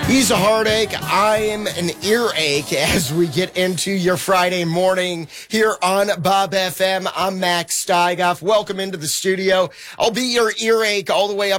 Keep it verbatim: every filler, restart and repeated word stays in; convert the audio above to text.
He's a heartache. I am an earache as we get into your Friday morning here on Bob F M. I'm Max Steigoff. Welcome into the studio. I'll be your earache all the way up